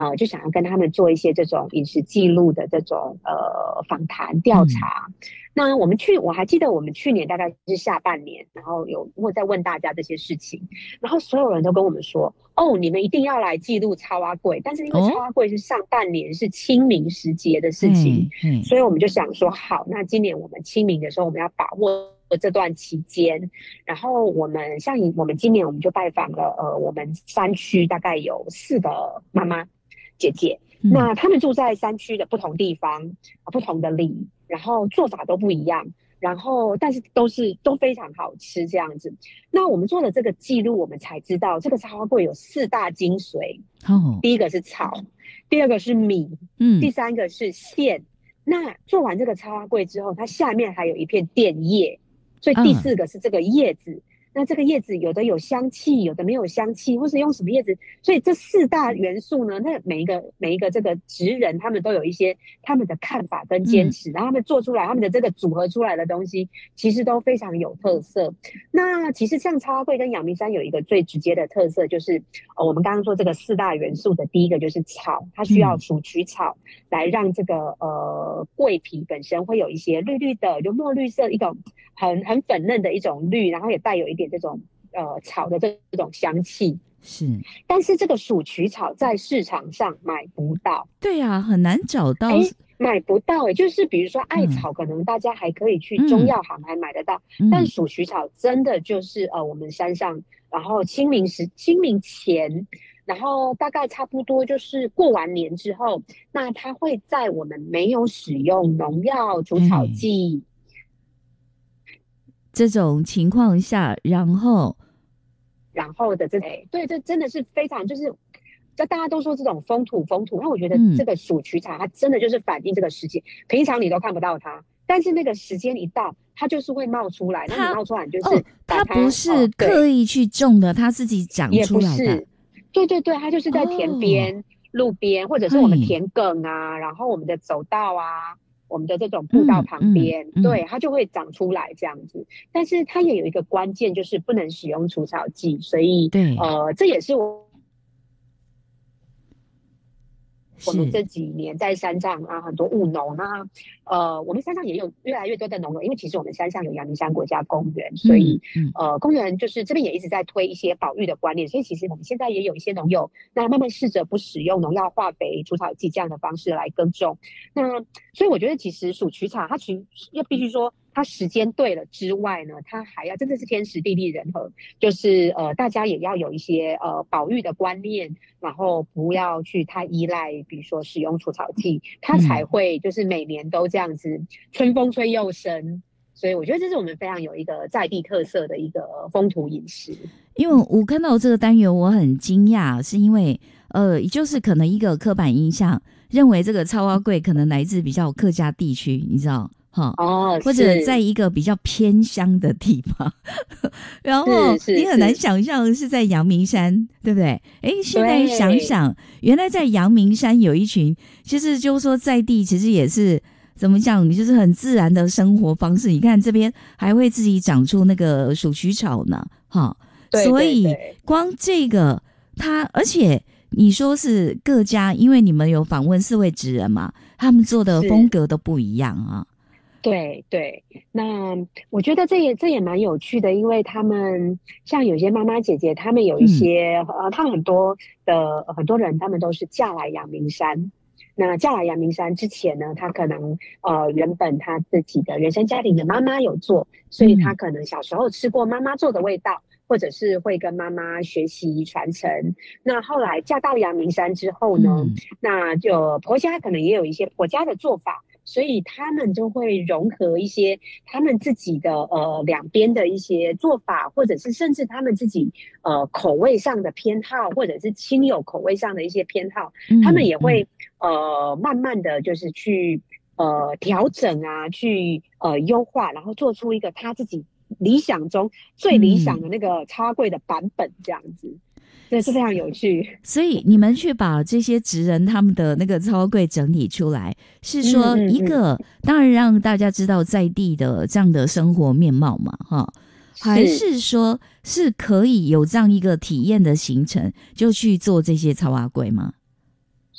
就想要跟他们做一些这种饮食记录的这种访谈调查。那我还记得我们去年大概是下半年，然后我在问大家这些事情，然后所有人都跟我们说，哦，你们一定要来记录草仔粿，但是因为草仔粿是上半年是清明时节的事情，所以我们就想说，好，那今年我们清明的时候，我们要把握这段期间，然后我们今年我们就拜访了我们山区大概有4个妈妈姐姐，那他们住在山区的不同地方，不同的里，然后做法都不一样，然后但是都非常好吃这样子。那我们做了这个记录，我们才知道这个草仔粿有4大精髓。第一个是草，第二个是米，第三个是馅。那做完这个草仔粿之后，它下面还有一片垫叶，所以第4个是这个叶子。那这个叶子有的有香气，有的没有香气，或是用什么叶子，所以这4大元素呢，那每一个这个职人他们都有一些他们的看法跟坚持，然后他们做出来他们的这个组合出来的东西其实都非常有特色。那其实像草仔粿跟阳明山有一个最直接的特色，就是我们刚刚说这个4大元素的第一个就是草，它需要鼠曲草来让这个粿皮本身会有一些绿绿的，就墨绿色一种很粉嫩的一种绿，然后也带有一点这种草的这种香气。 是， 但是这个鼠曲草在市场上买不到。 对啊，很难找到。 买不到就是比如说艾草，可能大家还可以去中药行还买得到，但鼠曲草真的就是我们山上，然后清明前，然后大概差不多就是过完年之后，那它会在我们没有使用农药除草剂这种情况下，然后的对，这真的是非常就是大家都说这种风土，那我觉得这个鼠曲草它真的就是反映这个时节，平常你都看不到它，但是那个时间一到，它就是会冒出来。那你冒出来就是它不是刻意去种的，它自己长出来的。 也不是，对，它就是在田边、路边，或者是我们田埂啊，然后我们的走道啊，我们的这种步道旁边，对，它就会长出来这样子。但是它也有一个关键，就是不能使用除草剂，所以这也是我们这几年在山上啊，很多务农啊，我们山上也有越来越多的农友，因为其实我们山上有阳明山国家公园，所以公园就是这边也一直在推一些保育的观念，所以其实我们现在也有一些农友，那慢慢试着不使用农药、化肥、除草剂这样的方式来耕种。那所以我觉得其实鼠曲草它其实要必须说，它时间对了之外呢，它还要真的是天时地利人和，就是大家也要有一些保育的观念，然后不要去太依赖，比如说使用除草剂，它才会就是每年都这样子春风吹又生。所以我觉得这是我们非常有一个在地特色的一个风土饮食。 因为我看到这个单元我很惊讶，是因为就是可能一个刻板印象认为这个草仔粿可能来自比较客家地区，你知道或者在一个比较偏乡的地方然后你很难想象是在阳明山，对不对？现在想想，原来在阳明山有一群，其实就是说在地其实也是怎么讲，你就是很自然的生活方式。你看这边还会自己长出那个鼠曲草呢，所以光这个它，而且你说是各家，因为你们有访问4位职人嘛，他们做的风格都不一样啊。 对，那我觉得这也蛮有趣的，因为他们像有些妈妈姐姐，他们有一些他们很多人，他们都是嫁来阳明山。那嫁来阳明山之前呢，他可能原本他自己的原生家庭的妈妈有做，所以他可能小时候吃过妈妈做的味道，或者是会跟妈妈学习传承。那后来嫁到阳明山之后呢，那就婆家可能也有一些婆家的做法，所以他们就会融合一些他们自己的两边的一些做法，或者是甚至他们自己口味上的偏好，或者是亲友口味上的一些偏好，他们也会慢慢的就是去调整啊，去优化，然后做出一个他自己理想中最理想的那个草仔粿的版本这样子。这是非常有趣。 所以你们去把这些职人他们的那个草仔粿整理出来，是说一个当然让大家知道在地的这样的生活面貌嘛，还是说是可以有这样一个体验的行程，就去做这些草仔粿吗？